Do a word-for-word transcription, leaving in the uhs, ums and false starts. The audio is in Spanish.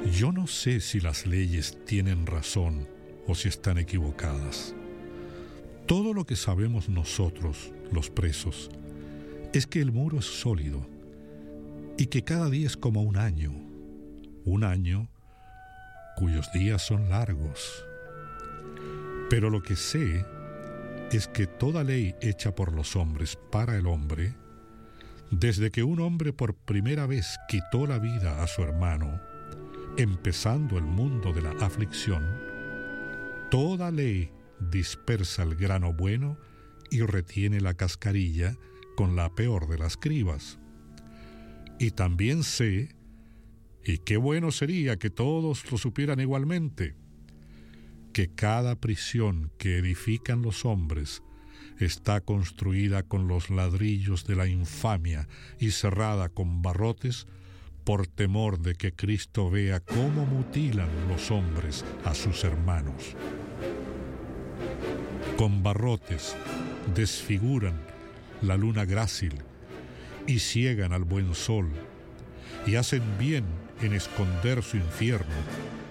Yo no sé si las leyes tienen razón o si están equivocadas. Todo lo que sabemos nosotros, los presos, es que el muro es sólido y que cada día es como un año, un año cuyos días son largos. Pero lo que sé es que toda ley hecha por los hombres para el hombre, desde que un hombre por primera vez quitó la vida a su hermano, empezando el mundo de la aflicción, toda ley dispersa el grano bueno y retiene la cascarilla con la peor de las cribas. Y también sé, y qué bueno sería que todos lo supieran igualmente, que cada prisión que edifican los hombres está construida con los ladrillos de la infamia y cerrada con barrotes por temor de que Cristo vea cómo mutilan los hombres a sus hermanos. Con barrotes desfiguran la luna grácil y ciegan al buen sol y hacen bien en esconder su infierno